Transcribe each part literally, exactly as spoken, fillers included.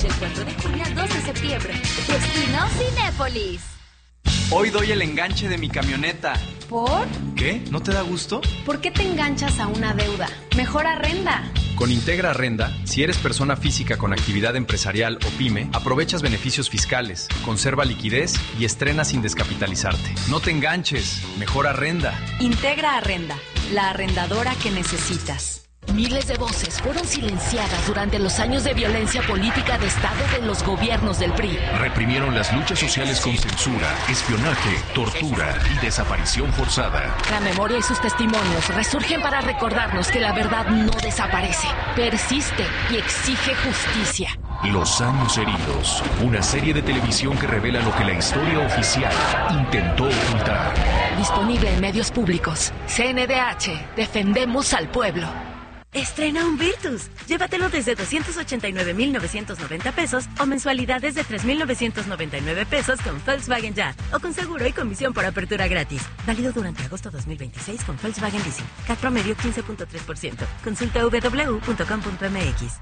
del cuatro de junio al dos de septiembre. Destino Cinépolis. Hoy doy el enganche de mi camioneta. ¿Por? ¿Qué? ¿No te da gusto? ¿Por qué te enganchas a una deuda? Mejor arrenda. Con Integra Arrenda, si eres persona física con actividad empresarial o pyme, aprovechas beneficios fiscales, conserva liquidez y estrena sin descapitalizarte. No te enganches, mejor arrenda. Integra Arrenda, la arrendadora que necesitas. Miles de voces fueron silenciadas durante los años de violencia política de Estado de los gobiernos del P R I. Reprimieron las luchas sociales con censura, espionaje, tortura y desaparición forzada. La memoria y sus testimonios resurgen para recordarnos que la verdad no desaparece, persiste y exige justicia. Los años heridos, una serie de televisión que revela lo que la historia oficial intentó ocultar. Disponible en medios públicos. C N D H, defendemos al pueblo. Estrena un Virtus. Llévatelo desde doscientos ochenta y nueve mil novecientos noventa pesos o mensualidades de tres mil novecientos noventa y nueve pesos con Volkswagen Ya o con seguro y comisión por apertura gratis. Válido durante agosto dos mil veintiséis con Volkswagen Leasing. C A T promedio quince punto tres por ciento. Consulta doble u doble u doble u punto com punto m x.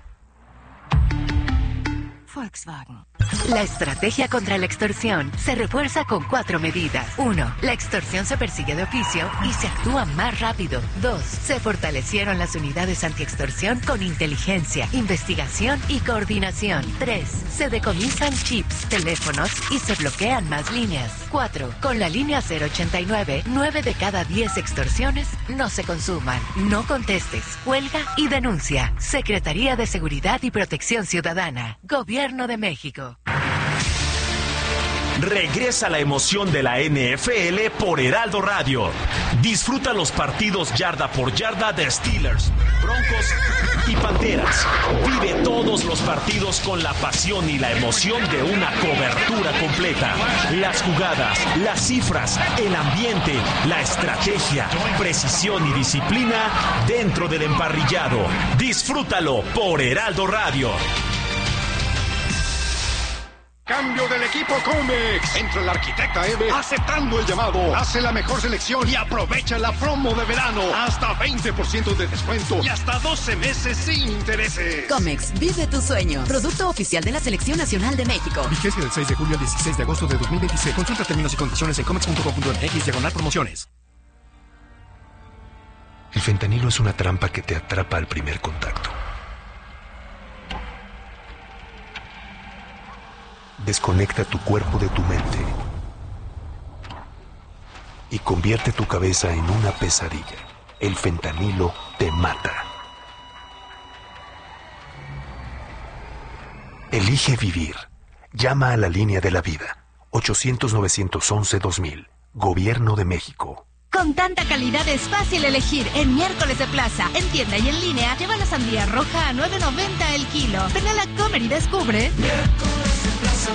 Volkswagen. La estrategia contra la extorsión se refuerza con cuatro medidas. Uno, la extorsión se persigue de oficio y se actúa más rápido. Dos, se fortalecieron las unidades antiextorsión con inteligencia, investigación y coordinación. Tres, se decomisan chips, teléfonos y se bloquean más líneas. Cuatro, con la línea cero ochenta y nueve, nueve de cada diez extorsiones no se consuman. No contestes, cuelga y denuncia. Secretaría de Seguridad y Protección Ciudadana. Gobierno de México. Regresa la emoción de la N F L por Heraldo Radio. Disfruta los partidos yarda por yarda de Steelers, Broncos y Panteras. Vive todos los partidos con la pasión y la emoción de una cobertura completa. Las jugadas, las cifras, el ambiente, la estrategia, precisión y disciplina dentro del emparrillado. Disfrútalo por Heraldo Radio. Cambio del equipo Comex. Entra el arquitecta Eve aceptando el llamado. Hace la mejor selección y aprovecha la promo de verano. Hasta veinte por ciento de descuento y hasta doce meses sin intereses. Comex, vive tu sueño. Producto oficial de la Selección Nacional de México. Vigencia del seis de julio al dieciséis de agosto de dos mil veintiséis. Consulta términos y condiciones en comex punto com punto m x diagonal promociones. El fentanilo es una trampa que te atrapa al primer contacto. Desconecta tu cuerpo de tu mente y convierte tu cabeza en una pesadilla. El fentanilo te mata. Elige vivir. Llama a la línea de la vida. ochocientos, novecientos once, dos mil. Gobierno de México. Con tanta calidad es fácil elegir en Miércoles de Plaza. En tienda y en línea, lleva la sandía roja a nueve noventa el kilo. Ven a la Comer y descubre. Miércoles de Plaza.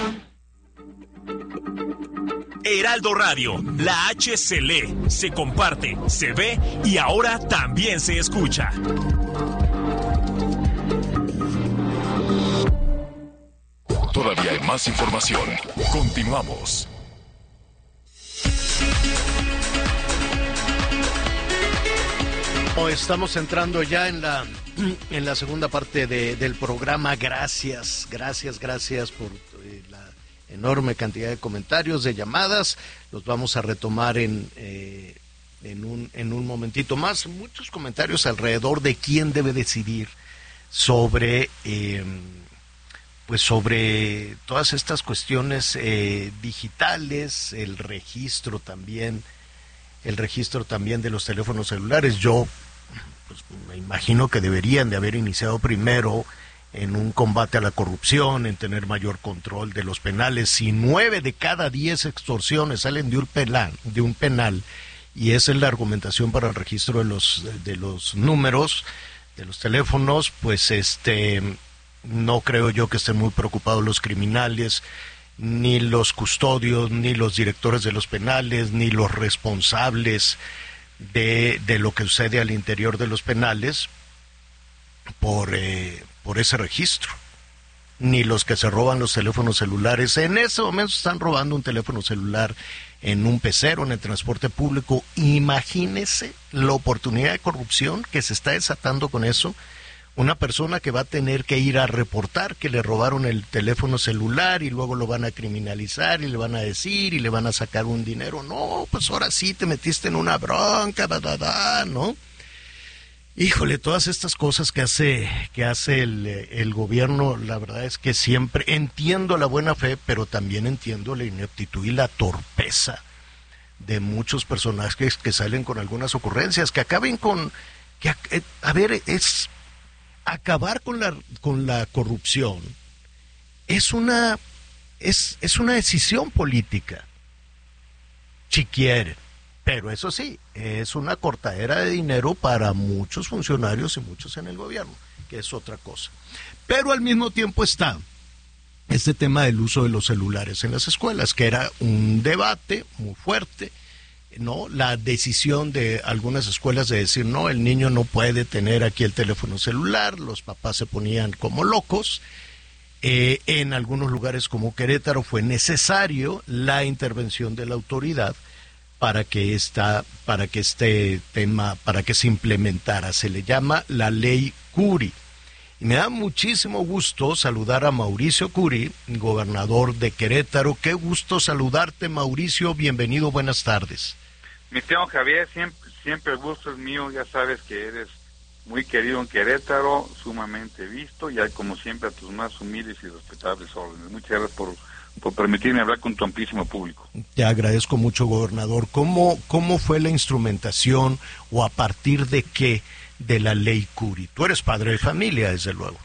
Heraldo Radio, la H se lee, se comparte, se ve y ahora también se escucha. Todavía hay más información. Continuamos. Estamos entrando ya en la en la segunda parte de, del programa. Gracias, gracias, gracias por eh, la enorme cantidad de comentarios, de llamadas. Los vamos a retomar en eh, en un en un momentito más. Muchos comentarios alrededor de quién debe decidir sobre eh, pues sobre todas estas cuestiones eh, digitales, el registro también, el registro también de los teléfonos celulares. Yo pues me imagino que deberían de haber iniciado primero en un combate a la corrupción, en tener mayor control de los penales. Si nueve de cada diez extorsiones salen de un penal, de un penal, y esa es la argumentación para el registro de los de los números, de los teléfonos, pues este no creo yo que estén muy preocupados los criminales, ni los custodios, ni los directores de los penales, ni los responsables de, de lo que sucede al interior de los penales por, eh, por ese registro, ni los que se roban los teléfonos celulares. En ese momento están robando un teléfono celular en un pecero, en el transporte público. Imagínese la oportunidad de corrupción que se está desatando con eso, Una persona que va a tener que ir a reportar que le robaron el teléfono celular y luego lo van a criminalizar y le van a decir y le van a sacar un dinero. No, pues ahora sí te metiste en una bronca, da, da, da, ¿no? Híjole, todas estas cosas que hace que hace el, el gobierno, la verdad es que siempre entiendo la buena fe, pero también entiendo la ineptitud y la torpeza de muchos personajes que salen con algunas ocurrencias, que acaben con... que a ver, es... acabar con la con la corrupción es una es es una decisión política, si quieren, pero eso sí, es una cortadera de dinero para muchos funcionarios y muchos en el gobierno, que es otra cosa. Pero al mismo tiempo está este tema del uso de los celulares en las escuelas, que era un debate muy fuerte, ¿no? La decisión de algunas escuelas de decir, no, el niño no puede tener aquí el teléfono celular, los papás se ponían como locos. Eh, en algunos lugares como Querétaro fue necesario la intervención de la autoridad para que esta, para que este tema, para que se implementara. Se le llama la ley Curi. Y me da muchísimo gusto saludar a Mauricio Curi, gobernador de Querétaro. Qué gusto saludarte, Mauricio, bienvenido, buenas tardes. Mi tío Javier, siempre, siempre el gusto es mío, ya sabes que eres muy querido en Querétaro, sumamente visto, y como siempre a tus más humildes y respetables órdenes. Muchas gracias por, por permitirme hablar con tu amplísimo público. Te agradezco mucho, gobernador. ¿Cómo, cómo fue la instrumentación o a partir de qué de la ley Curi? Tú eres padre de familia, desde luego.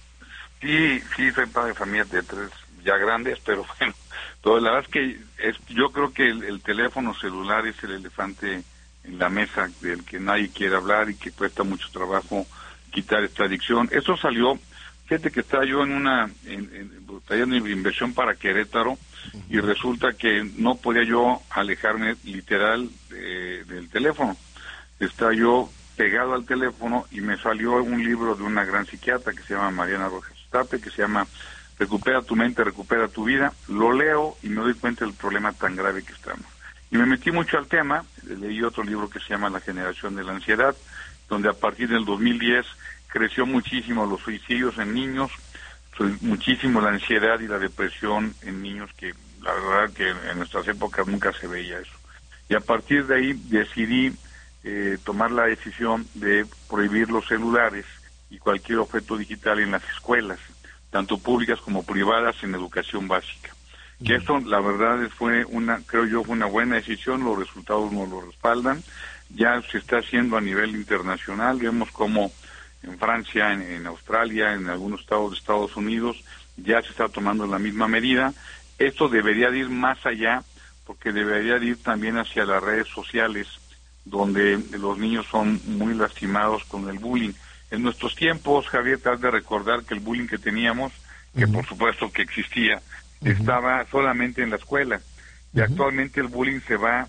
Sí, sí, soy padre de familia de tres ya grandes, pero bueno, pero la verdad es que es, yo creo que el, el teléfono celular es el elefante en la mesa del que nadie quiere hablar y que cuesta mucho trabajo quitar esta adicción. Eso salió, fíjate que estaba yo en una en, en, trayendo inversión para Querétaro y resulta que no podía yo alejarme literal de, del teléfono. Estaba yo pegado al teléfono y me salió un libro de una gran psiquiatra que se llama Mariana Rojas Tape, que se llama Recupera tu mente, recupera tu vida. Lo leo y me doy cuenta del problema tan grave que estamos. Y me metí mucho al tema, leí otro libro que se llama La generación de la ansiedad, donde a partir del dos mil diez creció muchísimo los suicidios en niños, muchísimo la ansiedad y la depresión en niños, que la verdad que en nuestras épocas nunca se veía eso. Y a partir de ahí decidí eh, tomar la decisión de prohibir los celulares y cualquier objeto digital en las escuelas, tanto públicas como privadas, en educación básica. Que esto, la verdad, fue una, creo yo, fue una buena decisión, los resultados nos lo respaldan, ya se está haciendo a nivel internacional, vemos como en Francia, en, en Australia, en algunos estados de Estados Unidos, ya se está tomando la misma medida. Esto debería de ir más allá, porque debería de ir también hacia las redes sociales, donde los niños son muy lastimados con el bullying. En nuestros tiempos, Javier, te has de recordar que el bullying que teníamos, que uh-huh. por supuesto que existía, uh-huh. estaba solamente en la escuela. Y uh-huh. actualmente el bullying se va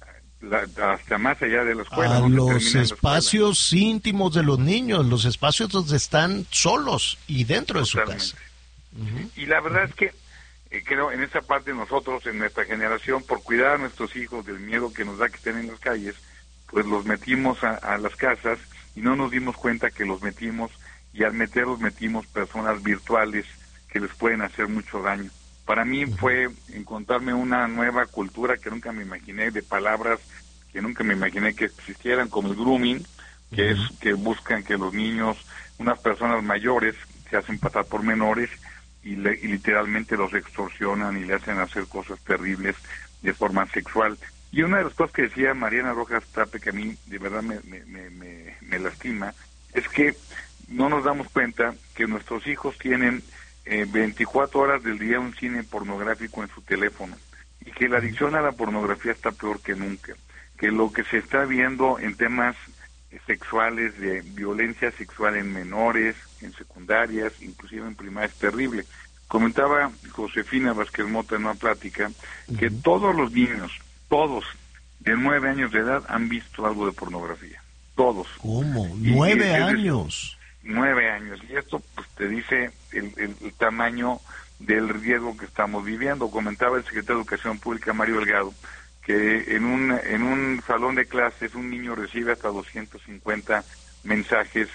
la, hasta más allá de la escuela. A los espacios íntimos de los niños, los espacios donde están solos y dentro Totalmente. de su casa. Uh-huh. Y la verdad es que eh, creo en esa parte nosotros, en nuestra generación, por cuidar a nuestros hijos del miedo que nos da que estén en las calles, pues los metimos a, a las casas y no nos dimos cuenta que los metimos, y al meterlos metimos personas virtuales que les pueden hacer mucho daño. Para mí fue encontrarme una nueva cultura que nunca me imaginé, de palabras que nunca me imaginé que existieran, como el grooming, que uh-huh. es que buscan que los niños, unas personas mayores, se hacen pasar por menores y, le, y literalmente los extorsionan y le hacen hacer cosas terribles de forma sexual. Y una de las cosas que decía Mariana Rojas Tape, que a mí de verdad me, me, me, me, me lastima, es que no nos damos cuenta que nuestros hijos tienen eh, veinticuatro horas del día un cine pornográfico en su teléfono, y que la adicción a la pornografía está peor que nunca, que lo que se está viendo en temas sexuales, de violencia sexual en menores, en secundarias, inclusive en primaria, es terrible. Comentaba Josefina Vázquez Mota en una plática que uh-huh. todos los niños, todos de nueve años de edad han visto algo de pornografía, todos. ¿Cómo? ¿Nueve años? Nueve años, y esto pues te dice el, el, el tamaño del riesgo que estamos viviendo. Comentaba el secretario de Educación Pública, Mario Delgado, que en un, en un salón de clases un niño recibe hasta doscientos cincuenta mensajes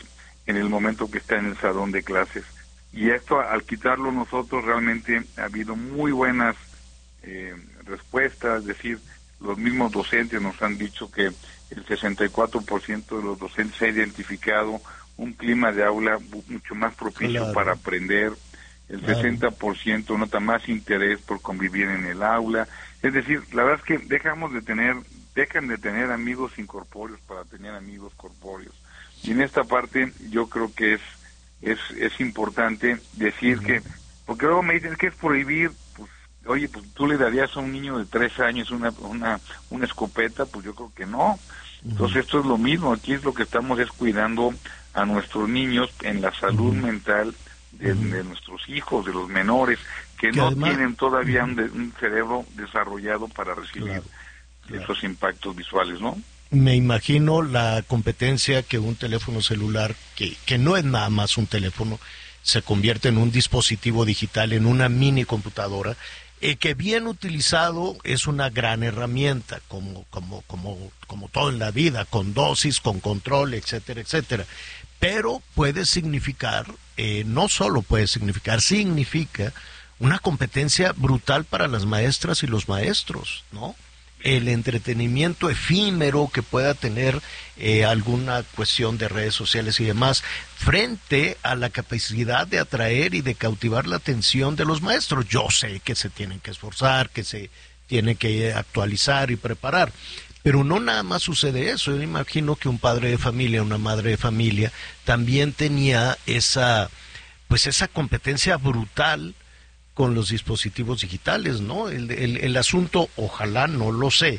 en el momento que está en el salón de clases. Y esto, al quitarlo nosotros, realmente ha habido muy buenas eh, respuestas, es decir, los mismos docentes nos han dicho que el sesenta y cuatro por ciento de los docentes ha identificado un clima de aula mucho más propicio claro. para aprender, el claro. sesenta por ciento nota más interés por convivir en el aula, es decir, la verdad es que dejamos de tener, dejan de tener amigos incorpóreos para tener amigos corpóreos. Y en esta parte yo creo que es es es importante decir uh-huh. que, porque luego me dicen que es prohibir, pues, oye, pues tú le darías a un niño de tres años una una una escopeta, pues yo creo que no. Uh-huh. Entonces esto es lo mismo, aquí es lo que estamos es cuidando a nuestros niños en la salud uh-huh. mental de, uh-huh. de nuestros hijos, de los menores, que, que no además, tienen todavía uh-huh. un, de, un cerebro desarrollado para recibir claro, claro. esos impactos visuales, ¿no? Me imagino la competencia que un teléfono celular, que, que no es nada más un teléfono, se convierte en un dispositivo digital, en una mini computadora, eh, que bien utilizado es una gran herramienta, como, como, como, como todo en la vida, con dosis, con control, etcétera, etcétera. Pero puede significar, eh, no solo puede significar, significa una competencia brutal para las maestras y los maestros, ¿no? El entretenimiento efímero que pueda tener eh, alguna cuestión de redes sociales y demás, frente a la capacidad de atraer y de cautivar la atención de los maestros. Yo sé que se tienen que esforzar, que se tienen que actualizar y preparar, pero no nada más sucede eso. Yo imagino que un padre de familia, una madre de familia, también tenía esa, pues esa competencia brutal con los dispositivos digitales, ¿no? El, el, el asunto, ojalá, no lo sé,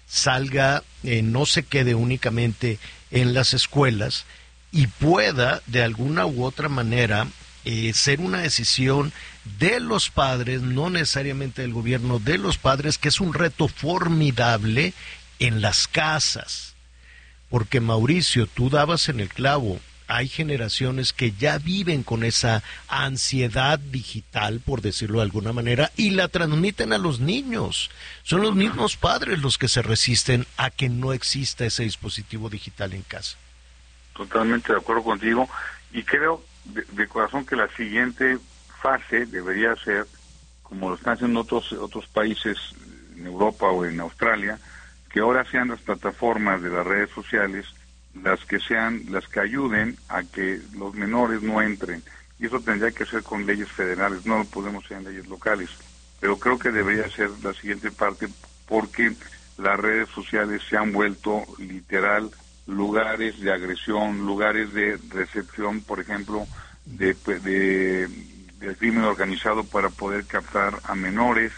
salga, eh, no se quede únicamente en las escuelas y pueda, de alguna u otra manera, eh, ser una decisión de los padres, no necesariamente del gobierno, de los padres, que es un reto formidable en las casas. Porque, Mauricio, tú dabas en el clavo, hay generaciones que ya viven con esa ansiedad digital, por decirlo de alguna manera, y la transmiten a los niños. Son los mismos padres los que se resisten a que no exista ese dispositivo digital en casa. Totalmente de acuerdo contigo, y creo de, de corazón que la siguiente fase debería ser, como lo están haciendo otros, otros países en Europa o en Australia, que ahora sean las plataformas de las redes sociales las que sean, las que ayuden a que los menores no entren, y eso tendría que ser con leyes federales, no lo podemos hacer en leyes locales, pero creo que debería ser la siguiente parte, porque las redes sociales se han vuelto literal lugares de agresión, lugares de recepción, por ejemplo, de, de, de crimen organizado para poder captar a menores,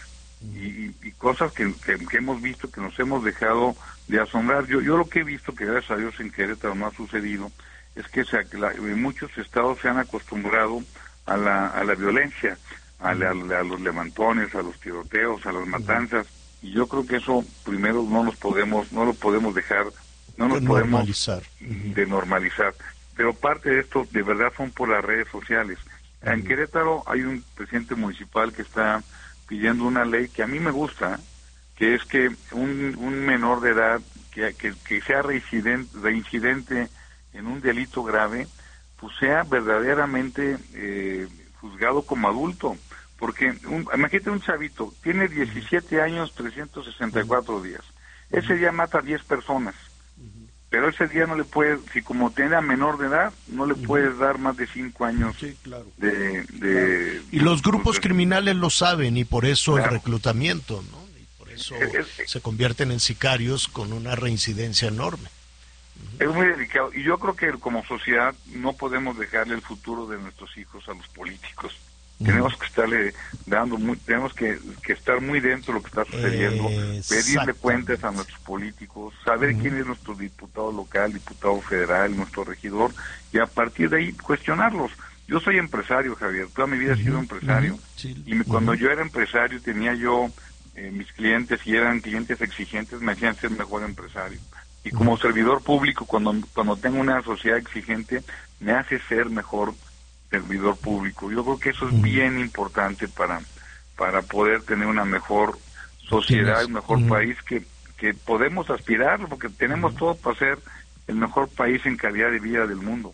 y, y cosas que, que, que hemos visto, que nos hemos dejado de asombrar. Yo yo lo que he visto, que gracias a Dios en Querétaro no ha sucedido, es que se, la, en muchos estados se han acostumbrado a la a la violencia, a, la, a los levantones, a los tiroteos, a las matanzas, y yo creo que eso primero no nos podemos no lo podemos dejar, no nos de podemos normalizar. de normalizar. Pero parte de esto de verdad son por las redes sociales. Uh-huh. En Querétaro hay un presidente municipal que está pidiendo una ley que a mí me gusta, que es que un, un menor de edad que, que, que sea reincidente, reincidente en un delito grave, pues sea verdaderamente eh, juzgado como adulto. Porque, un, imagínate un chavito, tiene diecisiete años, trescientos sesenta y cuatro días. Ese día mata a diez personas. Pero ese día no le puedes, si como tiene menor de edad, no le puedes dar más de cinco años sí, claro. de, de... Claro. Y los grupos pues, criminales lo saben, y por eso claro. el reclutamiento, ¿no? Y por eso es, es, se convierten en sicarios con una reincidencia enorme. Es muy delicado, y yo creo que como sociedad no podemos dejarle el futuro de nuestros hijos a los políticos. Uh-huh. Tenemos que estarle dando, muy, tenemos que, que estar muy dentro de lo que está sucediendo, pedirle cuentas a nuestros políticos, saber uh-huh. quién es nuestro diputado local, diputado federal, nuestro regidor, y a partir de ahí cuestionarlos. Yo soy empresario, Javier, toda mi vida uh-huh. he sido empresario, uh-huh. sí. y me, cuando uh-huh. yo era empresario tenía yo eh, mis clientes, y eran clientes exigentes, me hacían ser mejor empresario. Y como uh-huh. servidor público, cuando cuando tengo una sociedad exigente, me hace ser mejor servidor público. Yo creo que eso es uh-huh. bien importante para para poder tener una mejor sociedad, un mejor uh-huh. país que, que podemos aspirar, porque tenemos uh-huh. todo para ser el mejor país en calidad de vida del mundo.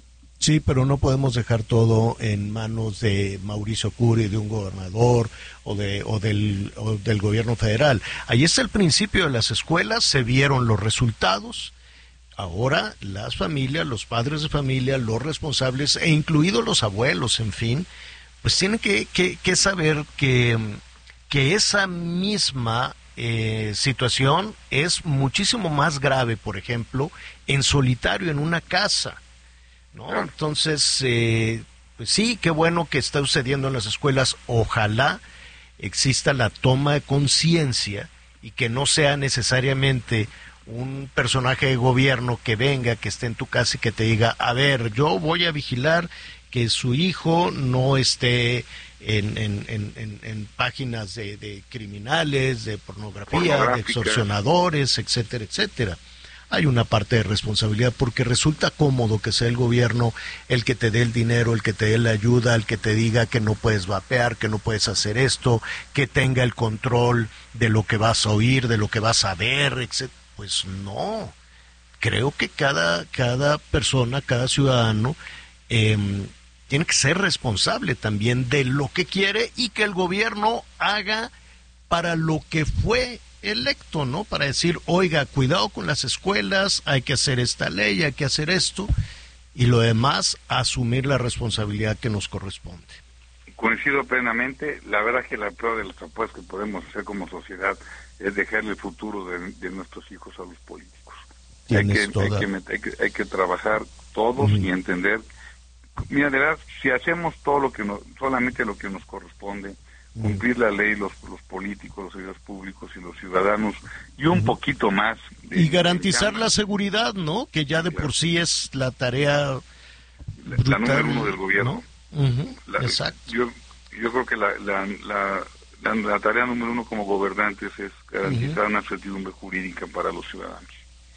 Sí, pero no podemos dejar todo en manos de Mauricio Curi, de un gobernador o de o del o del gobierno federal. Ahí está el principio de las escuelas, se vieron los resultados. Ahora las familias, los padres de familia, los responsables e incluidos los abuelos, en fin, pues tienen que, que, que saber que, que esa misma eh, situación es muchísimo más grave, por ejemplo, en solitario en una casa, ¿no? Entonces, eh, pues sí, qué bueno que está sucediendo en las escuelas. Ojalá exista la toma de conciencia y que no sea necesariamente un personaje de gobierno que venga, que esté en tu casa y que te diga, a ver, yo voy a vigilar que su hijo no esté en, en, en, en, en páginas de, de criminales, de pornografía, de extorsionadores, etcétera, etcétera. Hay una parte de responsabilidad porque resulta cómodo que sea el gobierno el que te dé el dinero, el que te dé la ayuda, el que te diga que no puedes vapear, que no puedes hacer esto, que tenga el control de lo que vas a oír, de lo que vas a ver, etcétera. Pues no, creo que cada, cada persona, cada ciudadano eh, tiene que ser responsable también de lo que quiere y que el gobierno haga para lo que fue electo, ¿no? Para decir, oiga, cuidado con las escuelas, hay que hacer esta ley, hay que hacer esto, y lo demás, asumir la responsabilidad que nos corresponde. Coincido plenamente. La verdad que la peor de las apuestas que podemos hacer como sociedad es dejarle el futuro de, de nuestros hijos a los políticos. Hay que, toda... hay, que, hay, que, hay que trabajar todos uh-huh. y entender. Mira, de verdad, si hacemos todo lo que nos, solamente lo que nos corresponde, uh-huh. cumplir la ley, los, los políticos, los servidores públicos y los ciudadanos, y un uh-huh. poquito más. De, y garantizar la seguridad, ¿no? Que ya de claro. por sí es la tarea la, brutal, la número uno del gobierno. ¿No? Uh-huh. La, Exacto. Yo, yo creo que la, la, la La, la tarea número uno como gobernantes es garantizar uh-huh. una certidumbre jurídica para los ciudadanos.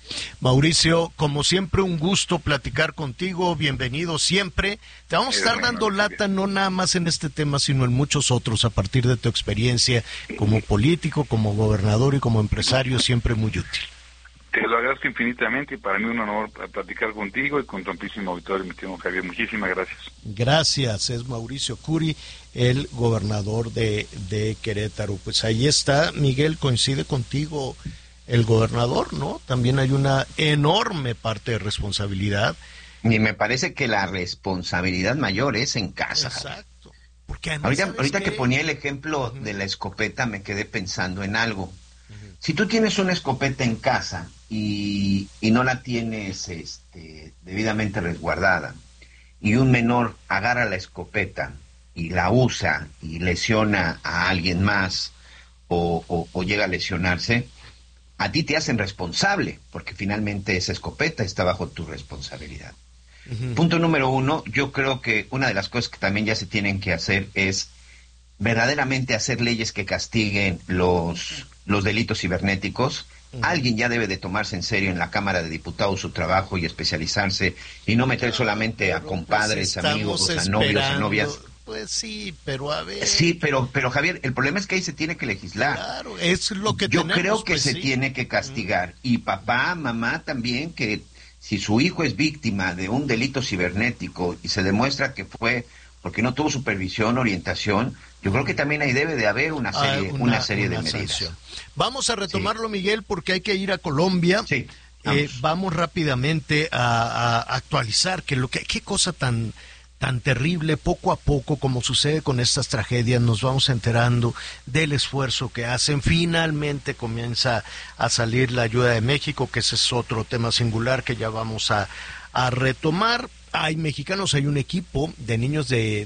Mauricio, como siempre, un gusto platicar contigo, bienvenido siempre. Te vamos a estar dando lata no nada más en este tema, sino en muchos otros, a partir de tu experiencia como político, como gobernador y como empresario, siempre muy útil. Te lo agradezco infinitamente y para mí un honor platicar contigo y con tu amplísimo auditorio, mi tío Javier. Muchísimas gracias. Gracias, es Mauricio Curi, el gobernador de, de Querétaro. Pues ahí está, Miguel, coincide contigo el gobernador, ¿no? También hay una enorme parte de responsabilidad. Y me parece que la responsabilidad mayor es en casa. Exacto. Porque ahorita, ahorita que ponía el ejemplo uh-huh. de la escopeta, me quedé pensando en algo. Uh-huh. Si tú tienes una escopeta en casa y, y no la tienes este, debidamente resguardada, y un menor agarra la escopeta y la usa y lesiona a alguien más o, o, o llega a lesionarse, a ti te hacen responsable, porque finalmente esa escopeta está bajo tu responsabilidad. Uh-huh. Punto número uno, yo creo que una de las cosas que también ya se tienen que hacer es verdaderamente hacer leyes que castiguen los, los delitos cibernéticos. Uh-huh. Alguien ya debe de tomarse en serio en la Cámara de Diputados su trabajo y especializarse y no meter solamente a compadres, pues amigos, a novios, a novias. Pues sí, pero a ver... Sí, pero, pero Javier, el problema es que ahí se tiene que legislar. Claro, es lo que Yo tenemos, creo que pues se sí. tiene que castigar. Y papá, mamá también, que si su hijo es víctima de un delito cibernético y se demuestra que fue porque no tuvo supervisión, orientación, yo creo que también ahí debe de haber una serie, ah, una, una serie una de medidas. Sanción. Vamos a retomarlo, sí. Miguel, porque hay que ir a Colombia. Sí. Vamos, eh, vamos rápidamente a, a actualizar que lo que qué cosa tan... tan terrible, poco a poco, como sucede con estas tragedias, nos vamos enterando del esfuerzo que hacen. Finalmente comienza a salir la ayuda de México, que ese es otro tema singular que ya vamos a, a retomar. Hay mexicanos, hay un equipo de niños de,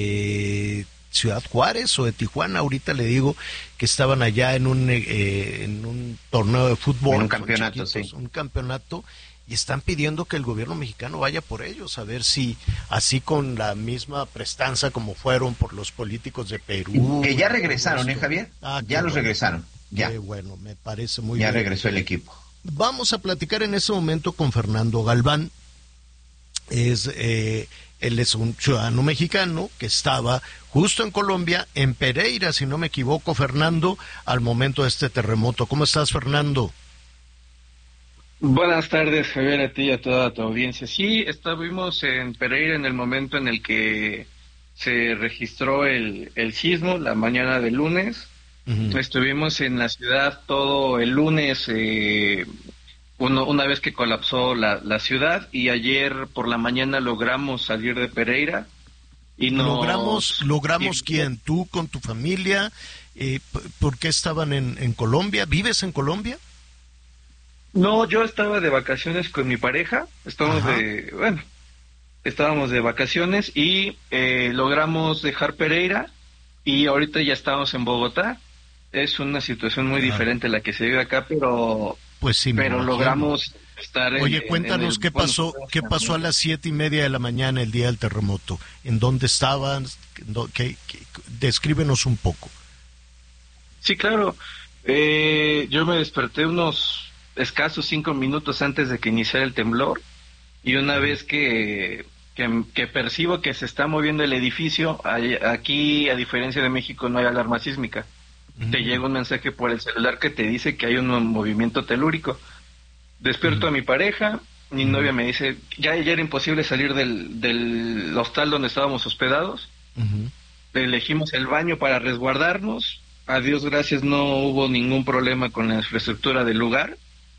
de Ciudad Juárez o de Tijuana, ahorita le digo, que estaban allá en un, eh, en un torneo de fútbol. En un campeonato, sí. Un campeonato. Y están pidiendo que el gobierno mexicano vaya por ellos, a ver si así con la misma prestanza como fueron por los políticos de Perú. Que ya regresaron, ¿eh, Javier? Ah, ya los bueno. regresaron, ya. Qué bueno, me parece muy ya bien. Ya regresó el equipo. Vamos a platicar en este momento con Fernando Galván. Es, eh, él es un ciudadano mexicano que estaba justo en Colombia, en Pereira, si no me equivoco, Fernando, al momento de este terremoto. ¿Cómo estás, Fernando? Buenas tardes, Javier, a ti y a toda tu audiencia. Sí, estuvimos en Pereira en el momento en el que se registró el, el sismo, la mañana del lunes. Uh-huh. Estuvimos en la ciudad todo el lunes, eh, uno, una vez que colapsó la, la ciudad, y ayer por la mañana logramos salir de Pereira. Y nos... ¿Logramos, logramos y... quién? ¿Tú con tu familia? Eh, ¿Por qué estaban en, en Colombia? ¿Vives en Colombia? No, yo estaba de vacaciones con mi pareja, estábamos Ajá. de, bueno, estábamos de vacaciones y eh, logramos dejar Pereira y ahorita ya estamos en Bogotá. Es una situación muy claro. diferente a la que se vive acá, pero pues sí, pero logramos estar. Oye, en, cuéntanos en el, qué pasó, bueno, qué pasó a las siete y media de la mañana el día del terremoto. ¿En dónde estaban? ¿Qué, qué, descríbenos un poco. Sí, claro. Eh, yo me desperté unos escasos cinco minutos antes de que iniciara el temblor, y una vez que, que, que percibo que se está moviendo el edificio, hay, aquí a diferencia de México no hay alarma sísmica. Uh-huh. Te llega un mensaje por el celular que te dice que hay un movimiento telúrico. Despierto uh-huh. a mi pareja, mi uh-huh. novia me dice, ya, ya era imposible salir del, del hostal donde estábamos hospedados. Uh-huh. Elegimos el baño para resguardarnos. A Dios gracias no hubo ningún problema con la infraestructura del lugar.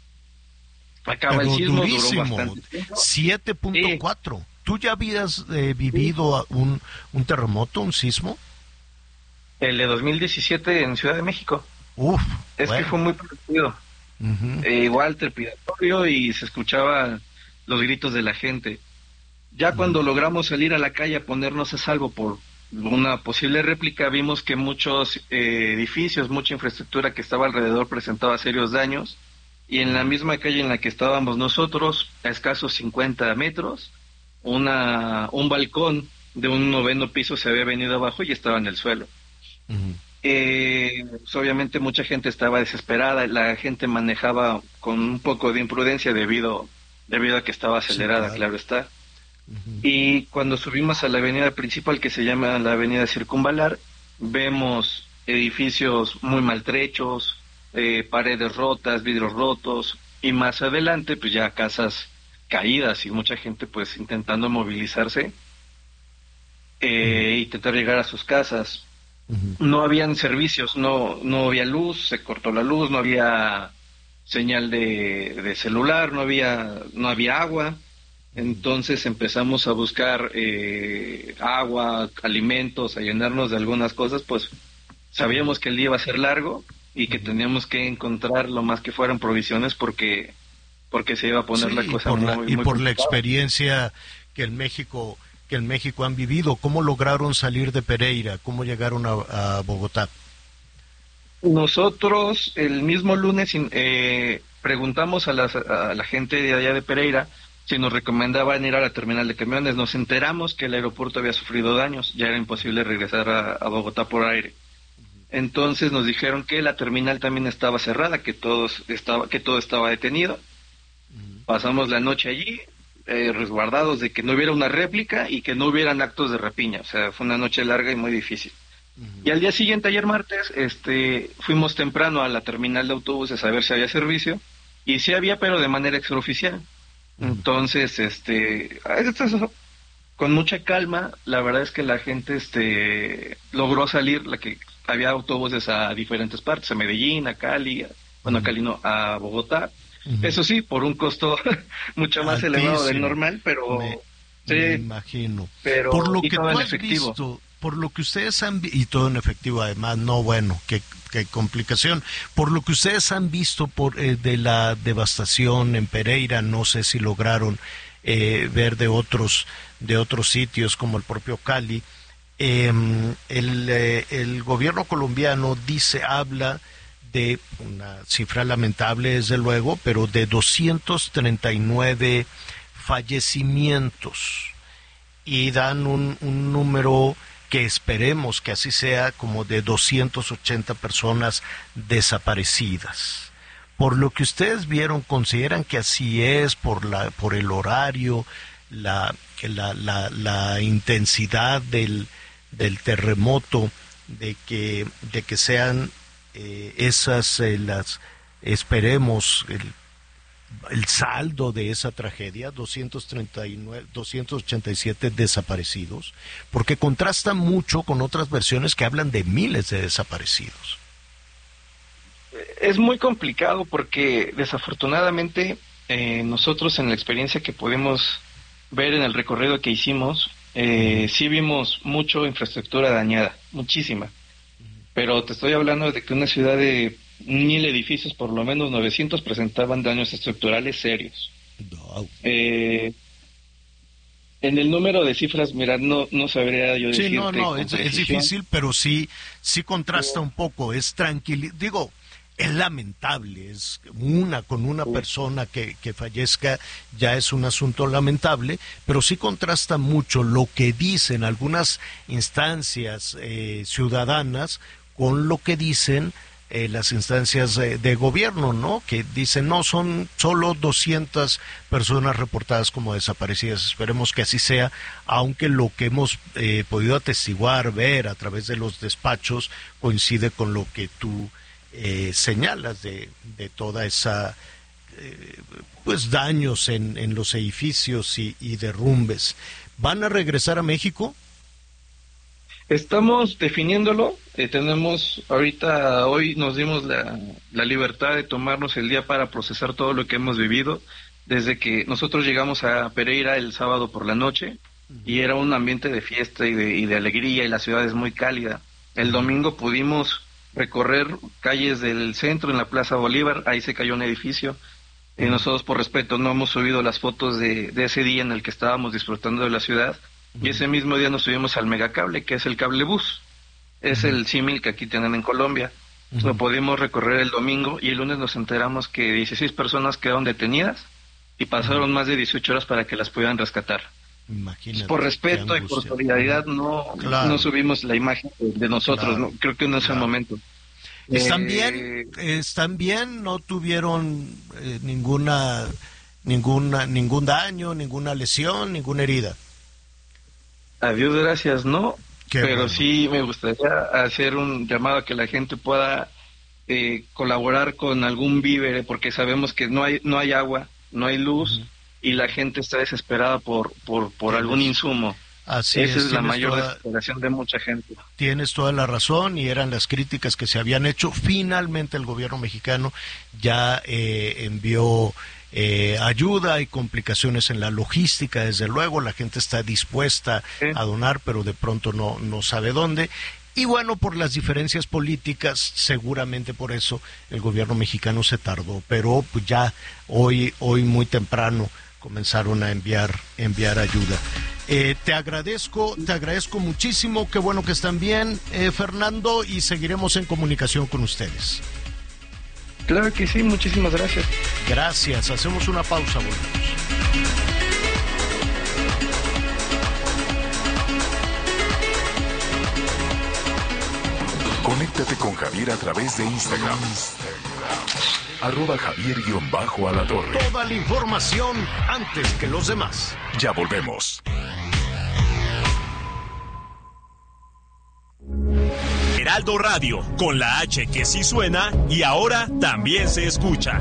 Acaba Pero el sismo, durísimo, duró bastante tiempo. siete punto cuatro. Sí. ¿Tú ya habías eh, vivido sí. un, un terremoto, un sismo? El de dos mil diecisiete en Ciudad de México. Uf, es bueno. que fue muy parecido. Uh-huh. eh, igual trepidatorio, y se escuchaba los gritos de la gente. Ya uh-huh. cuando logramos salir a la calle a ponernos a salvo por una posible réplica, vimos que muchos eh, edificios, mucha infraestructura que estaba alrededor presentaba serios daños. Y en la misma calle en la que estábamos nosotros, a escasos cincuenta metros, una un balcón de un noveno piso se había venido abajo y estaba en el suelo. Uh-huh. Eh, pues obviamente mucha gente estaba desesperada, la gente manejaba con un poco de imprudencia debido, debido a que estaba acelerada, sí, claro. claro está. Uh-huh. Y cuando subimos a la avenida principal, que se llama la avenida Circunvalar, vemos edificios muy maltrechos, Eh, paredes rotas, vidrios rotos, y más adelante pues ya casas caídas y mucha gente pues intentando movilizarse, eh, uh-huh. intentar llegar a sus casas. Uh-huh. No habían servicios, no no había luz, se cortó la luz, no había señal de, de celular, no había no había agua. Entonces empezamos a buscar eh, agua, alimentos, a llenarnos de algunas cosas, pues sabíamos que el día iba a ser largo y que teníamos que encontrar lo más que fueran provisiones porque porque se iba a poner sí, la cosa por la, muy, y muy por complicada. La experiencia que en México que en México han vivido. ¿Cómo lograron salir de Pereira? ¿Cómo llegaron a, a Bogotá? Nosotros el mismo lunes eh, preguntamos a, las, a la gente de allá de Pereira si nos recomendaban ir a la terminal de camiones. Nos enteramos que el aeropuerto había sufrido daños, ya era imposible regresar a, a Bogotá por aire. Entonces nos dijeron que la terminal también estaba cerrada, que todos estaba, que todo estaba detenido. Uh-huh. Pasamos la noche allí, eh, resguardados de que no hubiera una réplica y que no hubieran actos de rapiña. O sea, fue una noche larga y muy difícil. Uh-huh. Y al día siguiente, ayer martes, este, fuimos temprano a la terminal de autobuses a ver si había servicio. Y sí había, pero de manera extraoficial. Uh-huh. Entonces, este, con mucha calma, la verdad es que la gente este, logró salir, la que había autobuses a diferentes partes, a Medellín, a Cali, a, bueno, a Cali no, a Bogotá. Uh-huh. Eso sí, por un costo mucho más Altísimo. elevado del normal, pero me, sí, me imagino. Pero por lo y que todo tú en has efectivo. visto, por lo que ustedes han visto, y todo en efectivo además, no bueno, qué, qué complicación. Por lo que ustedes han visto por eh, de la devastación en Pereira, no sé si lograron eh, ver de otros de otros sitios como el propio Cali. Eh, el, eh, el gobierno colombiano dice, habla de una cifra lamentable desde luego, pero de doscientos treinta y nueve fallecimientos, y dan un, un número que esperemos que así sea, como de doscientas ochenta personas desaparecidas. Por lo que ustedes vieron, ¿consideran que así es por la por el horario, la la la, la intensidad del del terremoto, de que de que sean eh, esas eh, las esperemos el, el saldo de esa tragedia, doscientos treinta y nueve, doscientos ochenta y siete desaparecidos, porque contrasta mucho con otras versiones que hablan de miles de desaparecidos. Es muy complicado porque desafortunadamente eh, nosotros en la experiencia que pudimos ver en el recorrido que hicimos, eh, sí vimos mucho infraestructura dañada, muchísima. Pero te estoy hablando de que una ciudad de mil edificios, por lo menos novecientos, presentaban daños estructurales serios. Wow. Eh, en el número de cifras, mira, no, no sabría yo decirte. Sí, no, no, es, es difícil, pero sí, sí contrasta un poco, es tranquilo, digo, es lamentable, es una con una persona que, que fallezca ya es un asunto lamentable, pero sí contrasta mucho lo que dicen algunas instancias eh, ciudadanas con lo que dicen eh, las instancias de, de gobierno, ¿no? Que dicen, no, son solo doscientas personas reportadas como desaparecidas. Esperemos que así sea, aunque lo que hemos eh, podido atestiguar, ver a través de los despachos, coincide con lo que tú Eh, señalas de, de toda esa eh, pues daños en, en los edificios y, y derrumbes. ¿Van a regresar a México? Estamos definiéndolo, eh, tenemos ahorita, hoy nos dimos la, la libertad de tomarnos el día para procesar todo lo que hemos vivido, desde que nosotros llegamos a Pereira el sábado por la noche, uh-huh. y era un ambiente de fiesta y de, y de alegría, y la ciudad es muy cálida. El domingo pudimos recorrer calles del centro en la Plaza Bolívar, ahí se cayó un edificio, y nosotros por respeto no hemos subido las fotos de, de ese día en el que estábamos disfrutando de la ciudad, uh-huh. y ese mismo día nos subimos al megacable, que es el cablebús, es uh-huh. el símil que aquí tienen en Colombia, uh-huh. lo pudimos recorrer el domingo, y el lunes nos enteramos que dieciséis personas quedaron detenidas, y pasaron uh-huh. más de dieciocho horas para que las pudieran rescatar. Imagínate, por respeto y por solidaridad no, claro. no subimos la imagen de, de nosotros, claro. no, creo que no es claro. el momento. ¿Están eh, bien? ¿Están bien? ¿No tuvieron eh, ninguna, ninguna, ningún daño, ninguna lesión, ninguna herida? A Dios gracias, no, Qué pero bueno. sí me gustaría hacer un llamado a que la gente pueda eh, colaborar con algún víver, porque sabemos que no hay, no hay agua, no hay luz, uh-huh. y la gente está desesperada por por, por algún insumo. Así Esa es, es la mayor toda, desesperación de mucha gente. Tienes toda la razón, y eran las críticas que se habían hecho. Finalmente el gobierno mexicano ya eh, envió eh, ayuda. Hay complicaciones en la logística, desde luego, la gente está dispuesta sí. a donar, pero de pronto no, no sabe dónde. Y bueno, por las diferencias políticas, seguramente por eso el gobierno mexicano se tardó, pero pues ya hoy, hoy muy temprano comenzaron a enviar, enviar ayuda. Eh, te agradezco, te agradezco muchísimo, qué bueno que están bien, eh, Fernando, y seguiremos en comunicación con ustedes. Claro que sí, muchísimas gracias. Gracias, hacemos una pausa, volvemos. Conéctate con Javier a través de Instagram. Arroba Javier-Alatorre. Toda la información antes que los demás. Ya volvemos. Heraldo Radio, con la H que sí suena y ahora también se escucha.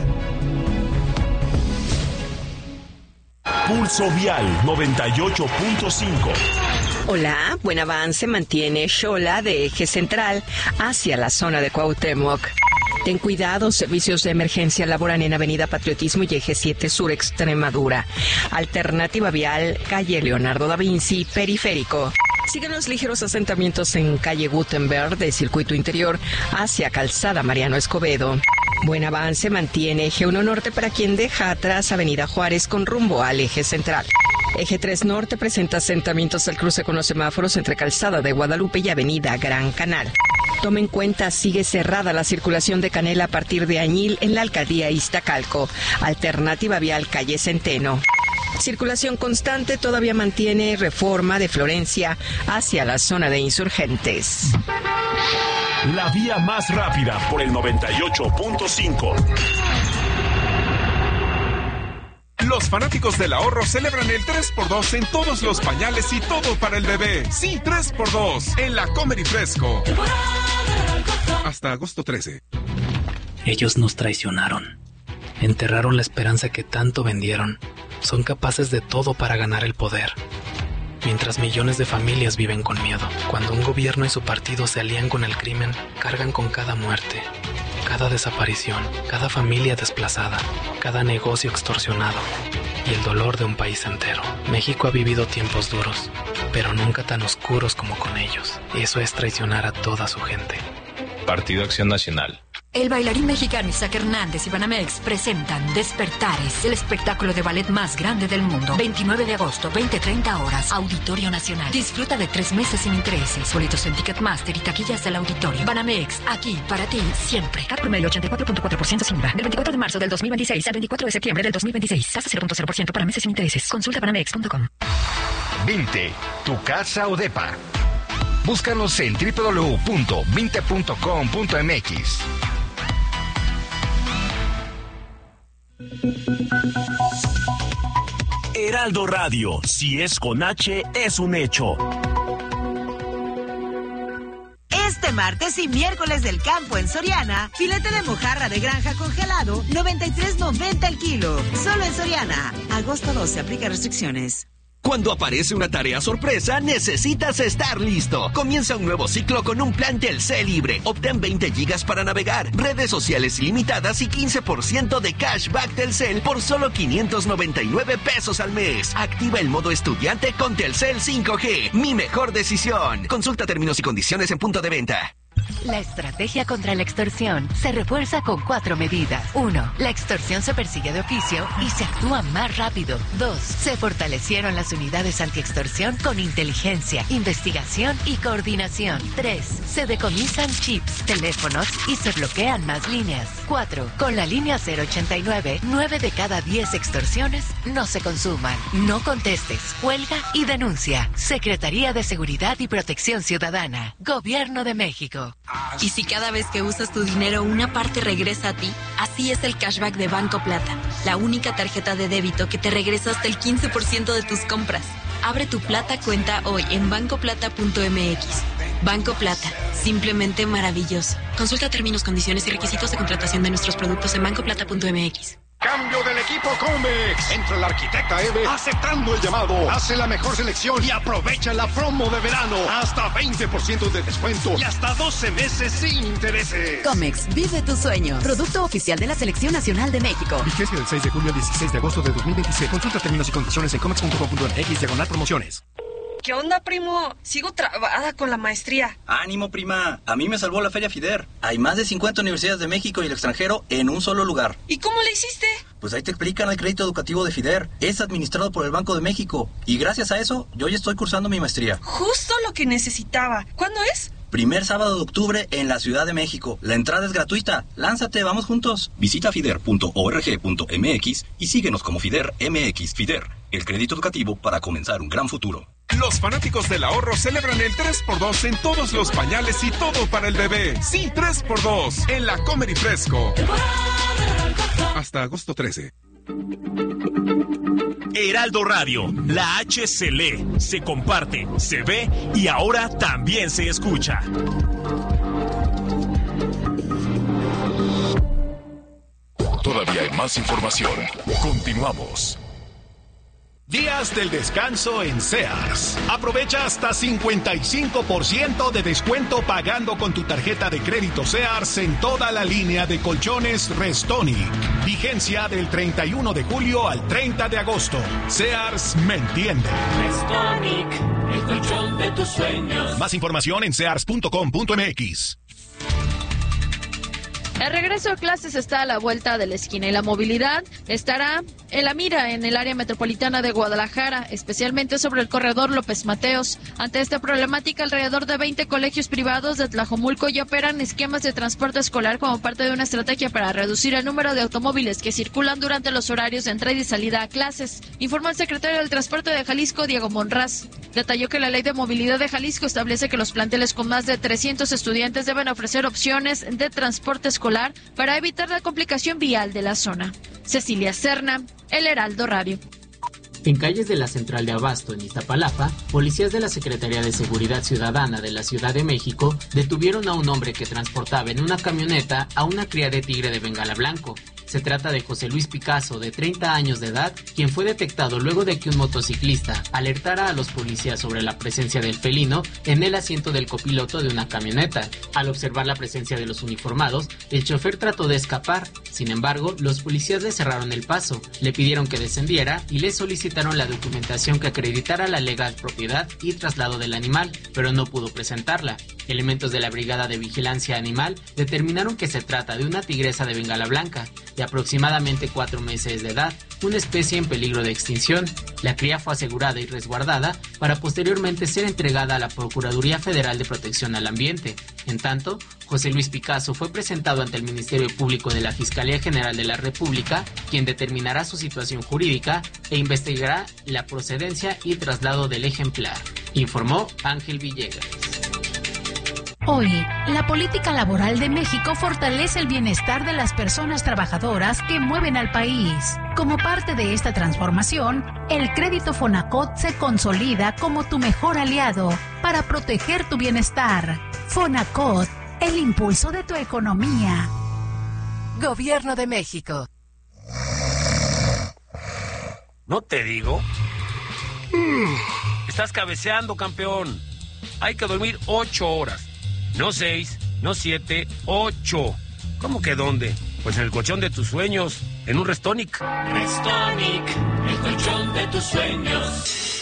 Pulso Vial noventa y ocho punto cinco. Hola, buen avance mantiene Xola de eje central hacia la zona de Cuauhtémoc. Ten cuidado, servicios de emergencia laboran en Avenida Patriotismo y Eje siete Sur Extremadura. Alternativa vial, calle Leonardo da Vinci, Periférico. Siguen los ligeros asentamientos en calle Gutenberg de Circuito Interior hacia Calzada Mariano Escobedo. Buen avance mantiene Eje uno Norte para quien deja atrás Avenida Juárez con rumbo al Eje Central. Eje tres Norte presenta asentamientos al cruce con los semáforos entre Calzada de Guadalupe y Avenida Gran Canal. Tome en cuenta, sigue cerrada la circulación de Canela a partir de Añil en la alcaldía Iztacalco. Alternativa vial calle Centeno. Circulación constante todavía mantiene Reforma de Florencia hacia la zona de Insurgentes. La vía más rápida por el noventa y ocho punto cinco. Los fanáticos del ahorro celebran el tres por dos en todos los pañales y todo para el bebé. Sí, tres por dos en la Comer y Fresco. Hasta agosto trece. Ellos nos traicionaron. Enterraron la esperanza que tanto vendieron. Son capaces de todo para ganar el poder. Mientras millones de familias viven con miedo. Cuando un gobierno y su partido se alían con el crimen, cargan con cada muerte, cada desaparición, cada familia desplazada, cada negocio extorsionado y el dolor de un país entero. México ha vivido tiempos duros, pero nunca tan oscuros como con ellos. Eso es traicionar a toda su gente. Partido Acción Nacional. El bailarín mexicano Isaac Hernández y Banamex presentan Despertares, el espectáculo de ballet más grande del mundo. veintinueve de agosto, veinte treinta horas, Auditorio Nacional. Disfruta de tres meses sin intereses. Boletos en Ticketmaster y taquillas del auditorio. Banamex, aquí para ti siempre. Cat promedio ochenta y cuatro punto cuatro por ciento sin I V A. Del veinticuatro de marzo del dos mil veintiséis al veinticuatro de septiembre del dos mil veintiséis. Tasa cero punto cero por ciento para meses sin intereses. Consulta banamex punto com. Vinte, tu casa o depa. Búscanos en doble u doble u doble u punto vinte punto com punto m x. Heraldo Radio, si es con H, es un hecho. Este martes y miércoles del campo en Soriana, filete de mojarra de granja congelado, noventa y tres noventa el kilo. Solo en Soriana. Agosto doce, aplica restricciones. Cuando aparece una tarea sorpresa, necesitas estar listo. Comienza un nuevo ciclo con un plan Telcel libre. Obtén veinte gigas para navegar, redes sociales ilimitadas y quince por ciento de cashback Telcel por solo quinientos noventa y nueve pesos al mes. Activa el modo estudiante con Telcel cinco G. Mi mejor decisión. Consulta términos y condiciones en punto de venta. La estrategia contra la extorsión se refuerza con cuatro medidas. Uno, la extorsión se persigue de oficio y se actúa más rápido. Dos, se fortalecieron las unidades antiextorsión con inteligencia, investigación y coordinación. Tres, se decomisan chips, teléfonos y se bloquean más líneas. Cuatro, con la línea cero ochenta y nueve, nueve de cada diez extorsiones no se consuman. No contestes, cuelga y denuncia. Secretaría de Seguridad y Protección Ciudadana. Gobierno de México. Y si cada vez que usas tu dinero una parte regresa a ti, así es el cashback de Banco Plata, la única tarjeta de débito que te regresa hasta el quince por ciento de tus compras. Abre tu Plata cuenta hoy en banco plata punto m x. Banco Plata, simplemente maravilloso. Consulta términos, condiciones y requisitos de contratación de nuestros productos en banco plata punto m x. Cambio del equipo Comex. Entra la arquitecta Eve aceptando el llamado. Hace la mejor selección y aprovecha la promo de verano. Hasta veinte por ciento de descuento y hasta doce meses sin intereses. Comex, vive tu sueño. Producto oficial de la Selección Nacional de México. Vigencia del seis de julio al dieciséis de agosto de dos mil veintiséis. Consulta términos y condiciones en comex punto com punto m x diagonal promociones. ¿Qué onda, primo? Sigo trabada con la maestría. Ánimo, prima. A mí me salvó la Feria FIDER. Hay más de cincuenta universidades de México y el extranjero en un solo lugar. ¿Y cómo le hiciste? Pues ahí te explican el crédito educativo de FIDER. Es administrado por el Banco de México. Y gracias a eso, yo ya estoy cursando mi maestría. Justo lo que necesitaba. ¿Cuándo es? Primer sábado de octubre en la Ciudad de México. La entrada es gratuita. Lánzate, vamos juntos. Visita fider punto org punto m x y síguenos como FIDER M X. FIDER, el crédito educativo para comenzar un gran futuro. Los fanáticos del ahorro celebran el tres por dos en todos los pañales y todo para el bebé. Sí, tres por dos en la Comer y Fresco. Hasta agosto trece. Heraldo Radio, la H se lee, se comparte, se ve y ahora también se escucha. Todavía hay más información. Continuamos. Días del descanso en Sears. Aprovecha hasta cincuenta y cinco por ciento de descuento pagando con tu tarjeta de crédito Sears en toda la línea de colchones Restonic. Vigencia del treinta y uno de julio al treinta de agosto. Sears me entiende. Restonic, el colchón de tus sueños. Más información en sears punto com punto m x. El regreso a clases está a la vuelta de la esquina y la movilidad estará en la mira en el área metropolitana de Guadalajara, especialmente sobre el corredor López Mateos. Ante esta problemática, alrededor de veinte colegios privados de Tlajomulco ya operan esquemas de transporte escolar como parte de una estrategia para reducir el número de automóviles que circulan durante los horarios de entrada y salida a clases, informó el secretario del Transporte de Jalisco, Diego Monraz. Detalló que la Ley de Movilidad de Jalisco establece que los planteles con más de trescientos estudiantes deben ofrecer opciones de transporte escolar para evitar la complicación vial de la zona. Cecilia Serna, El Heraldo Radio. En calles de la Central de Abasto, en Iztapalapa, policías de la Secretaría de Seguridad Ciudadana de la Ciudad de México detuvieron a un hombre que transportaba en una camioneta a una cría de tigre de Bengala blanco. Se trata de José Luis Picasso, de treinta años de edad, quien fue detectado luego de que un motociclista alertara a los policías sobre la presencia del felino en el asiento del copiloto de una camioneta. Al observar la presencia de los uniformados, el chofer trató de escapar. Sin embargo, los policías le cerraron el paso, le pidieron que descendiera y le solicitaron la documentación que acreditara la legal propiedad y traslado del animal, pero no pudo presentarla. Elementos de la Brigada de Vigilancia Animal determinaron que se trata de una tigresa de Bengala blanca, de aproximadamente cuatro meses de edad, una especie en peligro de extinción. La cría fue asegurada y resguardada para posteriormente ser entregada a la Procuraduría Federal de Protección al Ambiente. En tanto, José Luis Picasso fue presentado ante el Ministerio Público de la Fiscalía General de la República, quien determinará su situación jurídica e investigará la procedencia y traslado del ejemplar, informó Ángel Villegas. Hoy, la política laboral de México fortalece el bienestar de las personas trabajadoras que mueven al país. Como parte de esta transformación, el crédito Fonacot se consolida como tu mejor aliado para proteger tu bienestar. Fonacot, el impulso de tu economía. Gobierno de México. ¿No te digo? Estás cabeceando, campeón. Hay que dormir ocho horas. No seis, no siete, ocho. ¿Cómo que dónde? Pues en el colchón de tus sueños, en un Restonic. Restonic, el colchón de tus sueños.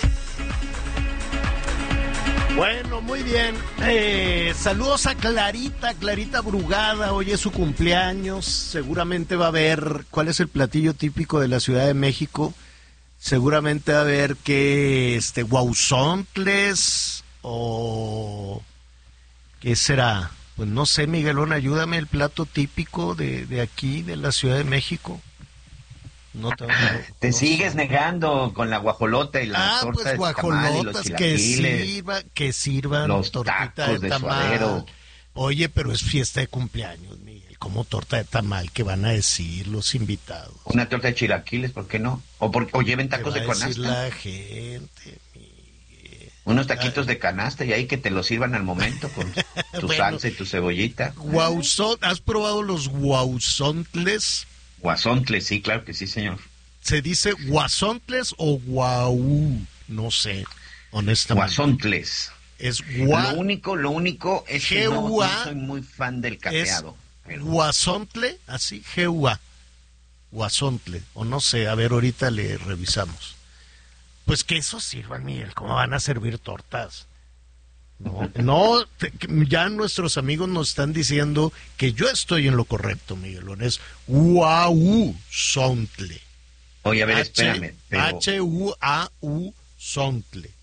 Bueno, muy bien. Eh, saludos a Clarita, Clarita Brugada. Hoy es su cumpleaños. Seguramente va a ver cuál es el platillo típico de la Ciudad de México. Seguramente va a ver que este guauzontles o... ¿qué será? Pues no sé, Miguelón, ayúdame, el plato típico de, de aquí, de la Ciudad de México. No te, te no sigues sé. negando con la guajolota y la ah, torta pues, de tamal y los que, chilaquiles, sirva, que sirvan los tortita tacos de de tamal. suadero. Oye, pero es fiesta de cumpleaños, Miguel. ¿Cómo torta de tamal? ¿Qué van a decir los invitados? Una torta de chilaquiles, ¿por qué no? O, por, o lleven tacos de canasta. La gente, unos taquitos de canasta y ahí que te los sirvan al momento con tu bueno, salsa y tu cebollita. Guauzón, ¿has probado los guauzontles? Guazontles, sí, claro que sí, señor. ¿Se dice guazontles o guau? No sé, honestamente. Guazontles. Es gua... Lo único, lo único es que no, no soy muy fan del capeado. Pero... Guazontle, así, G-U-A. Guazontle, o no sé, a ver, ahorita le revisamos. Pues que eso sirva, Miguel, ¿cómo van a servir tortas? No, no te, ya nuestros amigos nos están diciendo que yo estoy en lo correcto, Miguelón, es guauzontle. Oye, a ver, H, espérame. Pero... H-U-A-U zontle.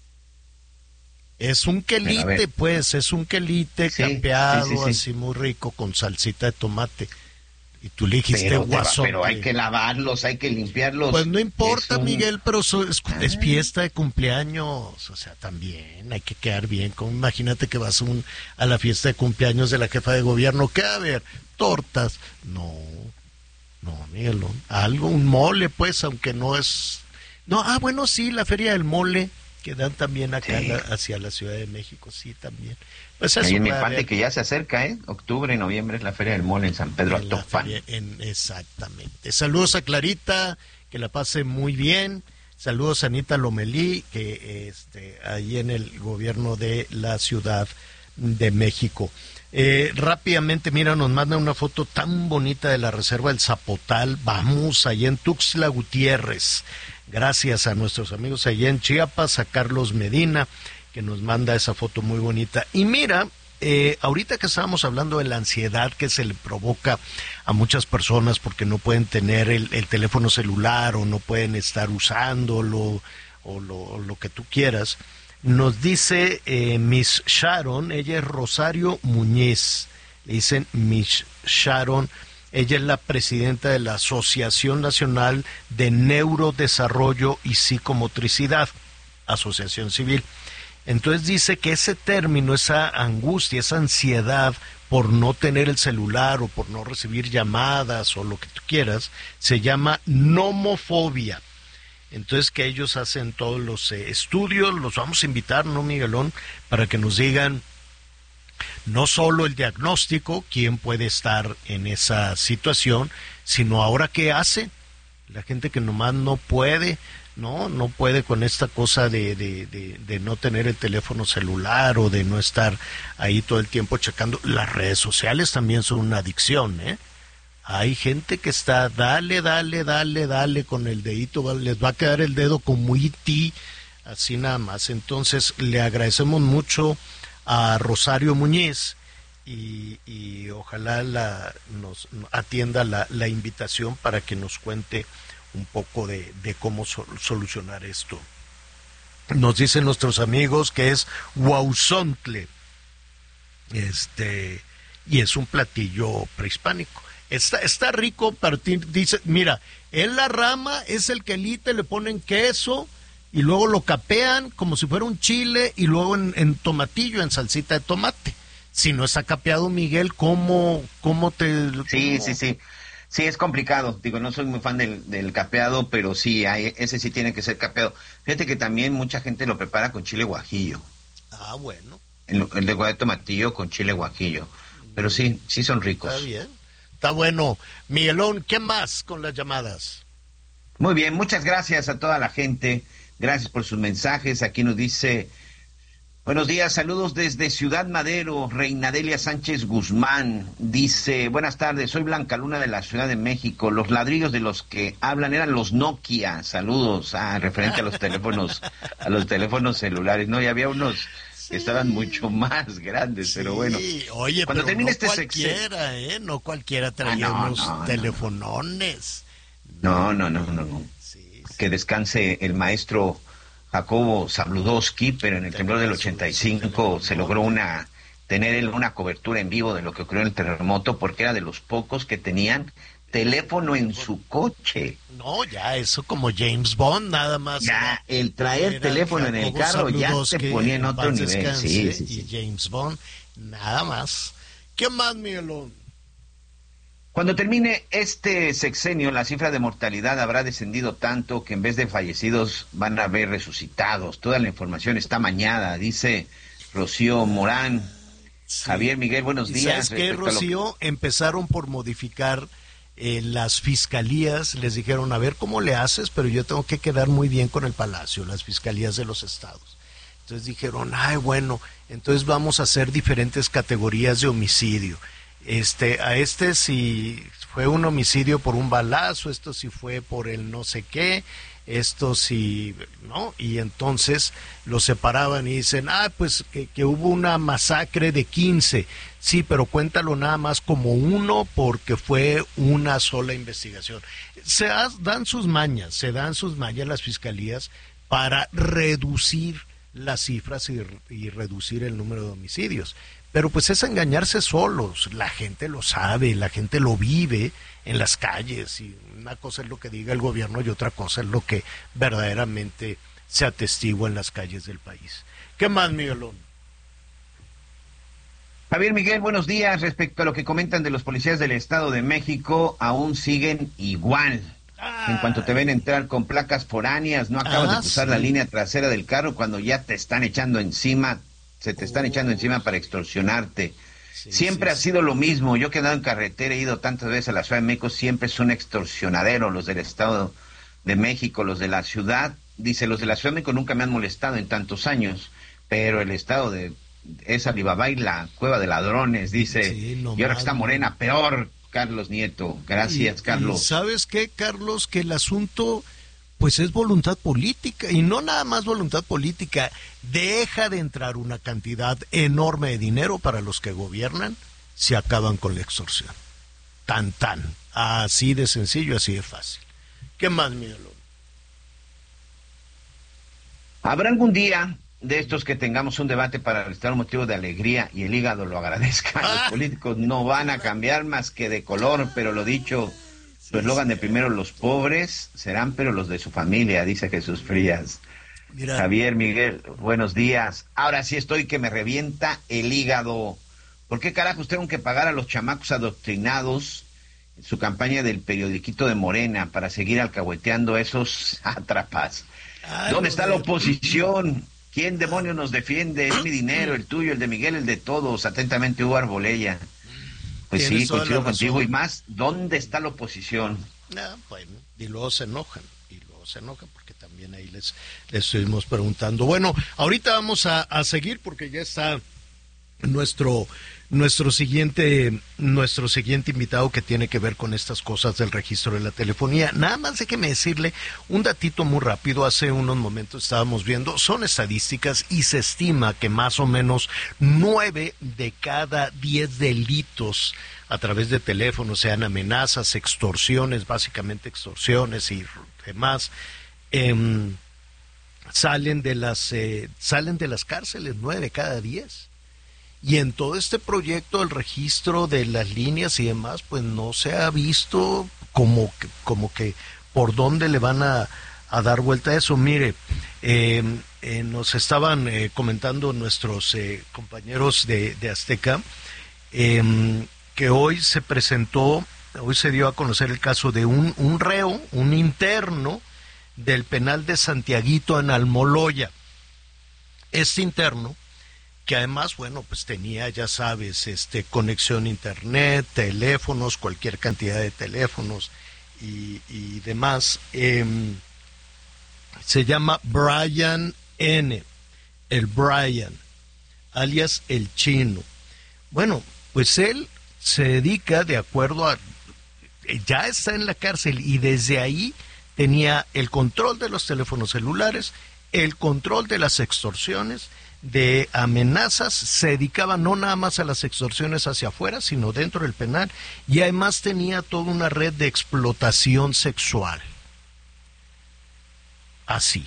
Es un quelite, pues, es un quelite sí, capeado, sí, sí, sí. así muy rico, con salsita de tomate. Y tú le dijiste guasón. Pero hay que lavarlos, hay que limpiarlos. Pues no importa, un... Miguel, pero so, es, es fiesta de cumpleaños. O sea, también hay que quedar bien. Como, imagínate que vas a, un, a la fiesta de cumpleaños de la jefa de gobierno. ¿Qué va a haber? Tortas. No, no, Miguel, no. Algo, un mole, pues, aunque no es... No, ah, bueno, sí, la feria del mole, que dan también acá sí. la, hacia la Ciudad de México, sí, también. Pues ahí en mi parte que ya se acerca, ¿eh? Octubre, noviembre es la Feria del Mole en San Pedro Atopán. Exactamente. Saludos a Clarita, que la pase muy bien. Saludos a Anita Lomelí, que este, ahí en el gobierno de la Ciudad de México. Eh, rápidamente, mira, nos manda una foto tan bonita de la Reserva del Zapotal. Vamos, allá en Tuxtla Gutiérrez. Gracias a nuestros amigos allá en Chiapas, a Carlos Medina, que nos manda esa foto muy bonita. Y mira, eh, ahorita que estábamos hablando de la ansiedad que se le provoca a muchas personas porque no pueden tener el, el teléfono celular o no pueden estar usándolo o lo, o lo que tú quieras, nos dice eh, Miss Sharon, ella es Rosario Muñiz, le dicen Miss Sharon, ella es la presidenta de la Asociación Nacional de Neurodesarrollo y Psicomotricidad, asociación civil. Entonces dice que ese término, esa angustia, esa ansiedad por no tener el celular o por no recibir llamadas o lo que tú quieras, se llama nomofobia. Entonces que ellos hacen todos los eh, estudios, los vamos a invitar, ¿no, Miguelón? Para que nos digan No solo el diagnóstico, quién puede estar en esa situación, sino ahora qué hace la gente que nomás no puede, no, no puede con esta cosa de, de, de, de no tener el teléfono celular o de no estar ahí todo el tiempo checando. Las redes sociales también son una adicción, ¿eh? Hay gente que está, dale, dale, dale, dale con el dedito, les va a quedar el dedo como E T, así nada más. Entonces le agradecemos mucho a Rosario Muñiz y, y ojalá la, nos atienda la, la invitación para que nos cuente un poco de, de cómo sol, solucionar esto. Nos dicen nuestros amigos que es huauzontle, este, y es un platillo prehispánico. Está, está rico partir, dice, mira, en la rama es el quelite, le ponen queso y luego lo capean como si fuera un chile y luego en, en tomatillo, en salsita de tomate. Si no está capeado, Miguel, ¿cómo, cómo te...? Cómo... Sí, sí, sí. Sí, es complicado. Digo, no soy muy fan del, del capeado, pero sí, hay, ese sí tiene que ser capeado. Fíjate que también mucha gente lo prepara con chile guajillo. Ah, bueno. El, el de guay de tomatillo con chile guajillo. Pero sí, sí son ricos. Está bien. Está bueno. Miguelón, ¿qué más con las llamadas? Muy bien, muchas gracias a toda la gente. Gracias por sus mensajes. Aquí nos dice, buenos días, saludos desde Ciudad Madero, Reina Delia Sánchez Guzmán. Dice, buenas tardes, soy Blanca Luna de la Ciudad de México. Los ladrillos de los que hablan eran los Nokia. Saludos, ah, referente a los teléfonos, a los teléfonos celulares. No, y había unos... que estaban mucho más grandes, sí, pero bueno. Oye, cuando pero termine no este cualquiera, sexen... ¿eh? No cualquiera traía ah, no, unos no, telefonones. No, no, no, no. no. Sí, sí. Que descanse el maestro Jacobo Zabludowski, pero en el temblor del ochenta y cinco se logró una tener él una cobertura en vivo de lo que ocurrió en el terremoto, porque era de los pocos que tenían teléfono en su coche. No, ya eso como James Bond, nada más. Ya, el traer teléfono en el carro ya se ponía en otro nivel. Sí, sí, sí. Y James Bond, nada más. ¿Qué más, Miguelón? Cuando termine este sexenio, la cifra de mortalidad habrá descendido tanto que en vez de fallecidos van a haber resucitados. Toda la información está mañada, dice Rocío Morán. Sí. Javier Miguel, buenos días. ¿Sabes qué, Rocío? Que... Empezaron por modificar Eh, las fiscalías, les dijeron, a ver cómo le haces, pero yo tengo que quedar muy bien con el Palacio, las fiscalías de los estados. Entonces dijeron, ay, bueno, entonces vamos a hacer diferentes categorías de homicidio. Este, a este si fue un homicidio por un balazo, esto si fue por el no sé qué, esto sí, ¿no? Y entonces los separaban y dicen, ah, pues que, que hubo una masacre de quince. Sí, pero cuéntalo nada más como uno porque fue una sola investigación. Se dan sus mañas, se dan sus mañas las fiscalías para reducir las cifras y, y reducir el número de homicidios. Pero pues es engañarse solos, la gente lo sabe, la gente lo vive en las calles, y una cosa es lo que diga el gobierno y otra cosa es lo que verdaderamente se atestigua en las calles del país. ¿Qué más, Miguelón? Javier Miguel, buenos días. Respecto a lo que comentan de los policías del Estado de México, aún siguen igual. Ay. En cuanto te ven entrar con placas foráneas, no acabas ah, de cruzar sí. la línea trasera del carro cuando ya te están echando encima, se te están oh. echando encima para extorsionarte. Sí, siempre sí, ha sido sí. lo mismo. Yo he quedado en carretera, he ido tantas veces a la Ciudad de México, siempre son extorsionaderos los del Estado de México, los de la ciudad. Dice, los de la Ciudad de México nunca me han molestado en tantos años, pero el Estado de... es Alibaba y la cueva de ladrones, dice, sí, no y ahora que está Morena, peor, Carlos Nieto. Gracias, y, Carlos. Y ¿sabes qué, Carlos? Que el asunto, pues es voluntad política, y no nada más voluntad política, deja de entrar una cantidad enorme de dinero para los que gobiernan, se acaban con la extorsión. Tan, tan, así de sencillo, así de fácil. ¿Qué más, Miguelón? ¿Habrá algún día de estos que tengamos un debate para restar un motivo de alegría y el hígado lo agradezca? Ah. Los políticos no van a cambiar más que de color, pero lo dicho, su eslogan de primero los pobres serán, pero los de su familia, dice Jesús Frías. Mira. Javier Miguel, buenos días. Ahora sí estoy que me revienta el hígado. ¿Por qué carajos tengo que pagar a los chamacos adoctrinados en su campaña del periodiquito de Morena para seguir alcahueteando a esos atrapas? Ay, ¿Dónde está la oposición? ¿Quién demonio nos defiende? Es mi dinero, el tuyo, el de Miguel, el de todos. Atentamente, Hugo Arbolella. Pues sí, coincido contigo. Y más, ¿dónde está la oposición? No, bueno, y luego se enojan, y luego se enojan porque también ahí les, les estuvimos preguntando. Bueno, ahorita vamos a, a seguir porque ya está nuestro nuestro siguiente nuestro siguiente invitado que tiene que ver con estas cosas del registro de la telefonía. Nada más déjeme decirle un datito muy rápido. Hace unos momentos estábamos viendo, son estadísticas y se estima que más o menos nueve de cada diez delitos a través de teléfono, sean amenazas, extorsiones, básicamente extorsiones y demás, eh, salen de las eh, salen de las cárceles, nueve de cada diez. Y en todo este proyecto, el registro de las líneas y demás, pues no se ha visto como que, como que por dónde le van a, a dar vuelta a eso. Mire, eh, eh, nos estaban eh, comentando nuestros eh, compañeros de, de Azteca, eh, que hoy se presentó, hoy se dio a conocer el caso de un, un reo, un interno del penal de Santiaguito en Almoloya. Este interno, que además, bueno, pues tenía, ya sabes, este conexión a internet, teléfonos, cualquier cantidad de teléfonos y, y demás, eh, se llama Brian N., el Brian, alias el Chino. Bueno, pues él se dedica, de acuerdo a, ya está en la cárcel y desde ahí tenía el control de los teléfonos celulares, el control de las extorsiones, de amenazas, se dedicaba no nada más a las extorsiones hacia afuera, sino dentro del penal, y además tenía toda una red de explotación sexual. Así.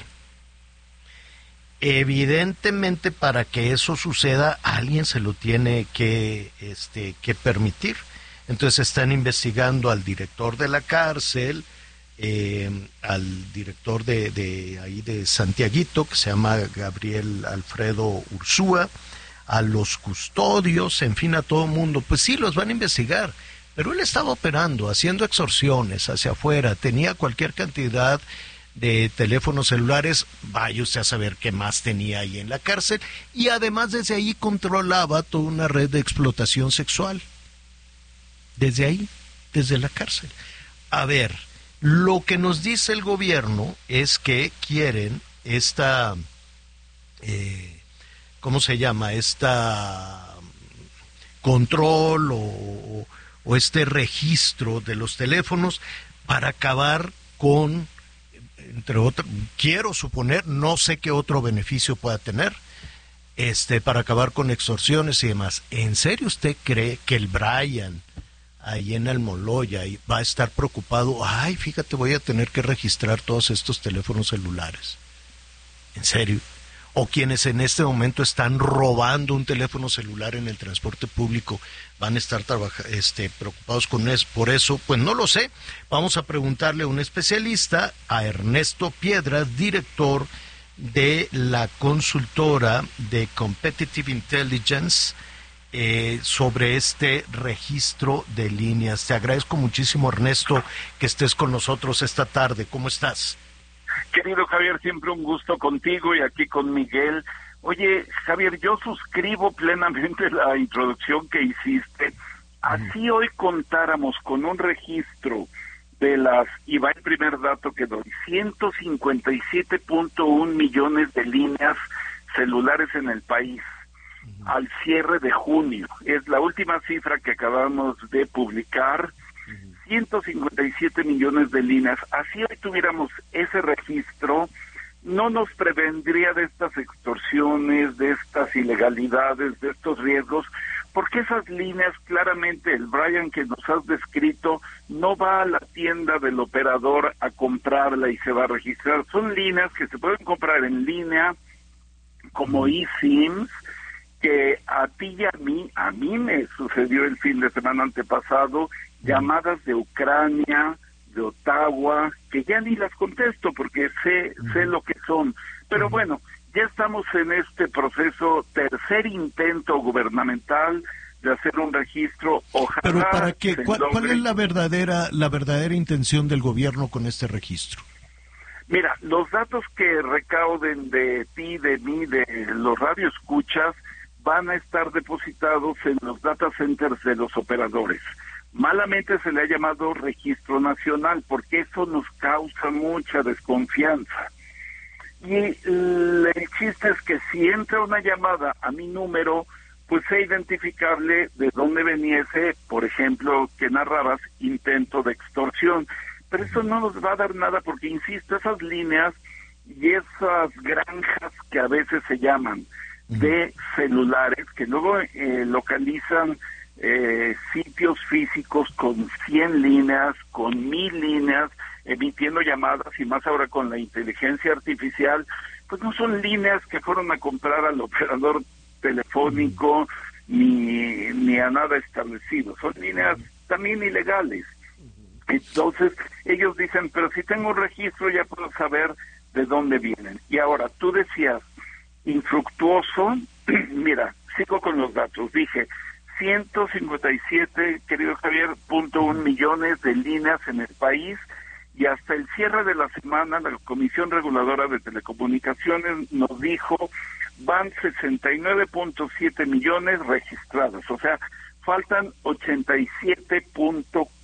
Evidentemente, para que eso suceda, alguien se lo tiene que, este, que permitir. Entonces están investigando al director de la cárcel, Eh, al director de, de ahí de Santiaguito, que se llama Gabriel Alfredo Ursúa, a los custodios, en fin, a todo mundo. Pues sí, los van a investigar, pero él estaba operando, haciendo extorsiones hacia afuera, tenía cualquier cantidad de teléfonos celulares, vaya usted a saber qué más tenía ahí en la cárcel, y además desde ahí controlaba toda una red de explotación sexual, desde ahí, desde la cárcel. A ver, lo que nos dice el gobierno es que quieren esta, eh, ¿cómo se llama? Esta control o, o este registro de los teléfonos para acabar con, entre otros, quiero suponer, no sé qué otro beneficio pueda tener, este, para acabar con extorsiones y demás. ¿En serio usted cree que el Brian ahí en Almoloya y va a estar preocupado? Ay, fíjate, voy a tener que registrar todos estos teléfonos celulares. ¿En serio? O quienes en este momento están robando un teléfono celular en el transporte público van a estar trabaja- este, preocupados con eso. Por eso, pues no lo sé. Vamos a preguntarle a un especialista, a Ernesto Piedras, director de la consultora de Competitive Intelligence, Eh, sobre este registro de líneas. Te agradezco muchísimo, Ernesto, que estés con nosotros esta tarde. ¿Cómo estás? Querido Javier, siempre un gusto contigo y aquí con Miguel. Oye, Javier, yo suscribo plenamente la introducción que hiciste. Así hoy contáramos con un registro de las, y va el primer dato que doy, ciento cincuenta y siete punto uno millones de líneas celulares en el país al cierre de junio. Es la última cifra que acabamos de publicar, ciento cincuenta y siete millones de líneas. Así hoy tuviéramos ese registro, no nos prevendría de estas extorsiones, de estas ilegalidades, de estos riesgos, porque esas líneas, claramente el Brian que nos has descrito, no va a la tienda del operador a comprarla y se va a registrar. Son líneas que se pueden comprar en línea, como eSIMs, que a ti y a mí, a mí me sucedió el fin de semana antepasado, llamadas de Ucrania, de Ottawa, que ya ni las contesto porque sé, sé lo que son. Pero bueno, ya estamos en este proceso, tercer intento gubernamental de hacer un registro. Ojalá. Pero para qué, ¿cuál, logre... ¿cuál es la verdadera, la verdadera intención del gobierno con este registro? Mira, los datos que recauden de ti, de mí, de los radioescuchas, van a estar depositados en los data centers de los operadores. Malamente se le ha llamado registro nacional, porque eso nos causa mucha desconfianza. Y el chiste es que si entra una llamada a mi número, pues sea identificable de dónde veniese, por ejemplo, que narrabas intento de extorsión. Pero eso no nos va a dar nada porque, insisto, esas líneas y esas granjas que a veces se llaman de celulares, que luego eh, localizan eh, sitios físicos con cien líneas, con mil líneas, emitiendo llamadas, y más ahora con la inteligencia artificial, pues no son líneas que fueron a comprar al operador telefónico ni, ni a nada establecido, son líneas también ilegales. Entonces ellos dicen, pero si tengo un registro ya puedo saber de dónde vienen. Y ahora, tú decías infructuoso, mira, sigo con los datos, dije ciento cincuenta y siete, querido Javier, punto un millones de líneas en el país, y hasta el cierre de la semana la Comisión Reguladora de Telecomunicaciones nos dijo van sesenta y nueve punto siete millones registrados, o sea, faltan ochenta y siete punto